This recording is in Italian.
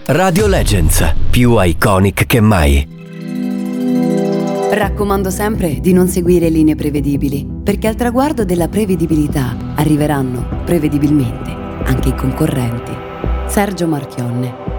Radio Legends, più iconic che mai. Raccomando sempre di non seguire linee prevedibili, perché al traguardo della prevedibilità arriveranno, prevedibilmente, anche i concorrenti. Sergio Marchionne.